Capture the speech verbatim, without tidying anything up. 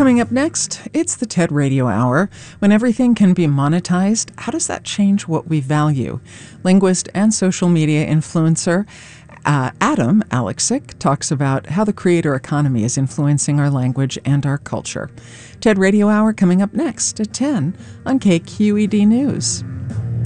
Coming up next, it's the TED Radio Hour. When everything can be monetized, how does that change what we value? Linguist and social media influencer uh, Adam Alexic talks about how the creator economy is influencing our language and our culture. TED Radio Hour coming up next at ten on K Q E D News.